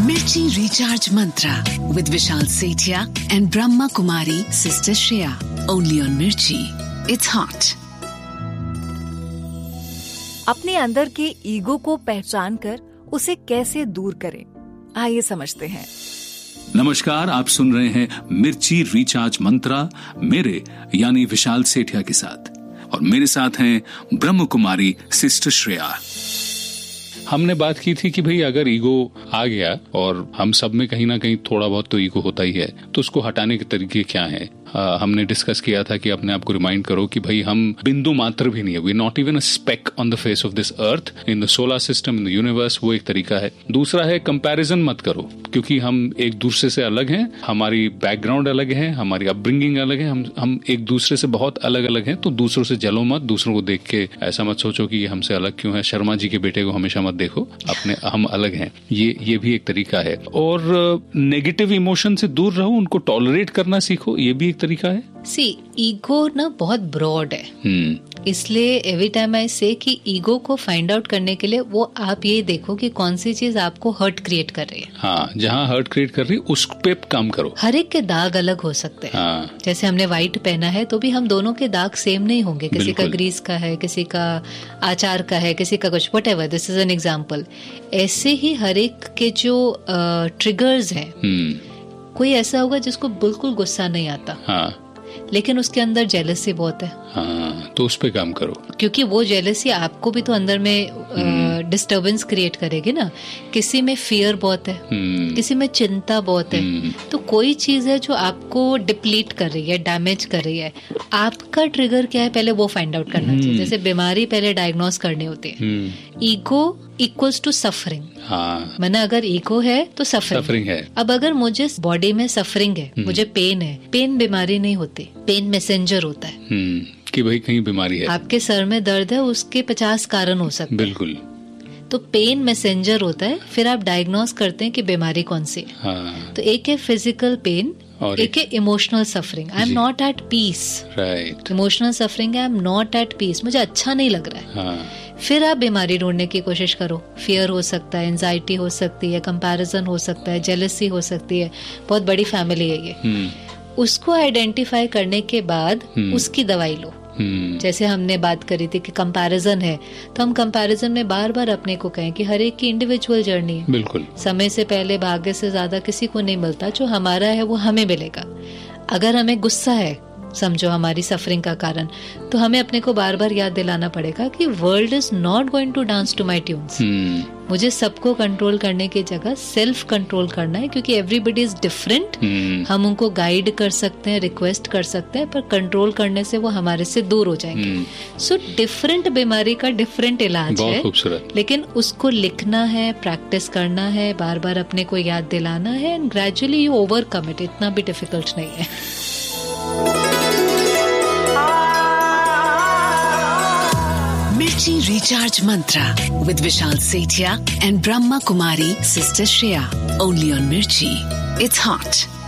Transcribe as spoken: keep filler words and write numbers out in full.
Mirchi Recharge Mantra with Vishal Sethia and Brahma Kumari Sister Shreya. Only on Mirchi. It's hot. अपने अंदर के ego को पहचान कर उसे कैसे दूर करें, आइए समझते हैं। नमस्कार, आप सुन रहे हैं मिर्ची रिचार्ज मंत्रा मेरे यानी विशाल सेठिया के साथ, और मेरे साथ हैं ब्रह्म कुमारी सिस्टर श्रेया। हमने बात की थी कि भाई अगर ईगो आ गया, और हम सब में कहीं ना कहीं थोड़ा बहुत तो ईगो होता ही है, तो उसको हटाने के तरीके क्या हैं। आ, हमने डिस्कस किया था कि अपने आप को रिमाइंड करो कि भाई हम बिंदु मात्र भी नहीं है, we not even a speck on the face of this earth in the solar system, in the universe. वो एक तरीका है। दूसरा है कंपैरिजन मत करो, क्योंकि हम एक दूसरे से अलग हैं, हमारी बैकग्राउंड अलग है, हमारी अपब्रिंगिंग अलग है, हम हम एक दूसरे से बहुत अलग अलग हैं। तो दूसरों से जलो मत, दूसरों को देख के ऐसा मत सोचो कि ये हमसे अलग क्यों है। शर्मा जी के बेटे को हमेशा मत देखो, अपने हम अलग हैं, ये ये भी एक तरीका है। और नेगेटिव इमोशन से दूर रहो, उनको टॉलरेट करना सीखो, ये भी तरीका है। सी ईगो ना बहुत ब्रॉड है, hmm. इसलिए एवरी टाइम आई से कि ईगो को फाइंड आउट करने के लिए वो आप ये देखो कि कौन सी चीज आपको हर्ट क्रिएट कर रही है। हाँ, जहाँ हर्ट क्रिएट कर रही है उस पे काम करो। हर एक के दाग अलग हो सकते हैं। हाँ. जैसे हमने व्हाइट पहना है तो भी हम दोनों के दाग सेम नहीं होंगे, किसी का ग्रीस का है, किसी का आचार का है, किसी का कुछ, whatever, this is an example. ऐसे ही हर एक के जो ट्रिगर्स हैं, hmm. कोई ऐसा होगा जिसको बिल्कुल गुस्सा नहीं आता, हाँ. लेकिन उसके अंदर जेलसी बहुत है, हाँ, तो उस पे काम करो, क्योंकि वो जेलसी आपको भी तो अंदर में डिस्टर्बेंस क्रिएट करेगी ना। किसी में फियर बहुत है, किसी में चिंता बहुत है, तो कोई चीज है जो आपको डिप्लीट कर रही है, डैमेज कर रही है। आपका ट्रिगर क्या है पहले वो फाइंड आउट करना चाहिए। जैसे बीमारी पहले डायग्नोस करनी होती है। ईगो इक्वल्स टू सफरिंग, हाँ, मैंने अगर ईगो है तो सफरिंग, सफरिंग है। अब अगर मुझे बॉडी में सफरिंग है, मुझे पेन है, पेन बीमारी नहीं होती, पेन मैसेंजर होता है कि भाई कहीं बीमारी है। आपके सर में दर्द है, उसके पचास कारण हो सकते हैं, बिल्कुल। तो पेन मैसेंजर होता है, फिर आप डायग्नोस करते हैं कि बीमारी कौन सी है। हाँ. तो एक है फिजिकल पेन और एक है emotional suffering. I am not at piece, right. Emotional suffering, I am not at piece, मुझे अच्छा नहीं लग रहा है। हाँ. फिर आप बीमारी ढूंढने की कोशिश करो। फियर हो सकता है, एंजाइटी हो सकती है, कंपैरिजन हो सकता है, जेलसी हो सकती है। बहुत बड़ी फैमिली है ये। hmm. उसको आइडेंटिफाई करने के बाद hmm. उसकी दवाई लो। hmm. जैसे हमने बात करी थी कि कंपैरिजन है, तो हम कंपैरिजन में बार बार अपने को कहें कि हर एक की इंडिविजुअल जर्नी है। बिल्कुल। समय से पहले भाग्य से ज्यादा किसी को नहीं मिलता, जो हमारा है वो हमें मिलेगा। अगर हमें गुस्सा है, समझो हमारी सफरिंग का कारण, तो हमें अपने को बार बार याद दिलाना पड़ेगा कि world is not going to dance to my tunes. मुझे सबको कंट्रोल करने की जगह सेल्फ कंट्रोल करना है, क्योंकि एवरीबडी इज डिफरेंट। हम उनको गाइड कर सकते हैं, रिक्वेस्ट कर सकते हैं, पर कंट्रोल करने से वो हमारे से दूर हो जाएंगे। सो डिफरेंट बीमारी का डिफरेंट इलाज है, लेकिन उसको लिखना है, प्रैक्टिस करना है, बार बार अपने को याद दिलाना है, and gradually you overcome it. इतना भी डिफिकल्ट नहीं है। Mirchi Recharge Mantra with Vishal Sethia and Brahma Kumari Sister Shreya. Only on Mirchi. It's hot.